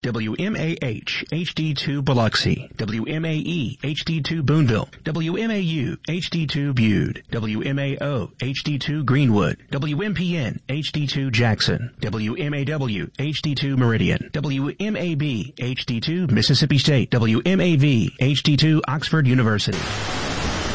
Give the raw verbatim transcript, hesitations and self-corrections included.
W M A H H D two Biloxi, W M A E H D two Boonville, W M A U H D two Bude, W M A O H D two Greenwood, W M P N H D two Jackson, W M A W H D two Meridian, W M A B H D two Mississippi State, W M A V H D two Oxford University.